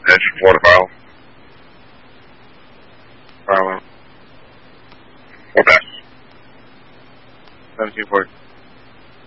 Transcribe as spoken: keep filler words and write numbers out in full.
Engine four to file. File. Four pass. seventeen forty.